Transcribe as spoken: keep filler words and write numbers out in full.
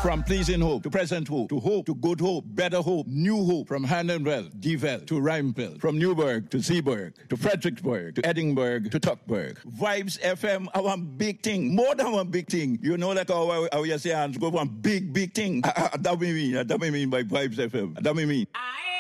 From pleasing hope to present hope to hope to good hope, better hope, new hope. From Handonville, Deville to Rhymeville. From Newburgh to Seaburg to Fredericksburg to Edinburgh to Tuckburg. Vibes F M, our big thing. More than one big thing. You know, like how, how you say, go one big, big thing. That what I mean. That what I mean by Vibes F M. That what I mean. I